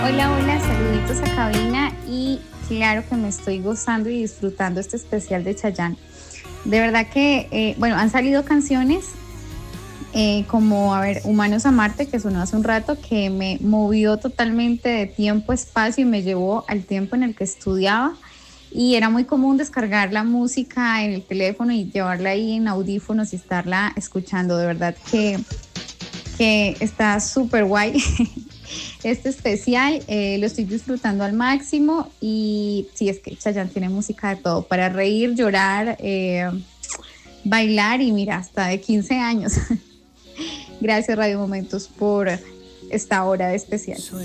Hola, hola, saluditos a cabina y claro que me estoy gozando y disfrutando este especial de Chayanne. De verdad que, bueno, han salido canciones como, a ver, Humanos a Marte, que sonó hace un rato, que me movió totalmente de tiempo, espacio y me llevó al tiempo en el que estudiaba. Y era muy común descargar la música en el teléfono y llevarla ahí en audífonos y estarla escuchando. De verdad que está súper guay. Este especial lo estoy disfrutando al máximo y sí, es que Chayanne tiene música de todo, para reír, llorar, bailar y mira, hasta de 15 años. Gracias Radio Momentos por esta hora de especial.